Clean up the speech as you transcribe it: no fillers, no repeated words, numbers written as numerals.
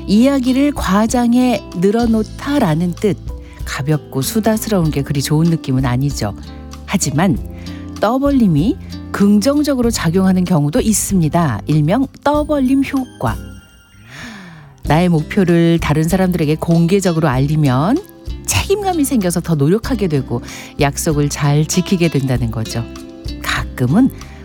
이야기를 과장해 늘어놓다라는 뜻. 가볍고 수다스러운 게 그리 좋은 느낌은 아니죠. 하지만 떠벌림이 긍정적으로 작용하는 경우도 있습니다. 일명 떠벌림 효과. 나의 목표를 다른 사람들에게 공개적으로 알리면 책임감이 생겨서 더 노력하게 되고 약속을 잘 지키게 된다는 거죠. 가끔은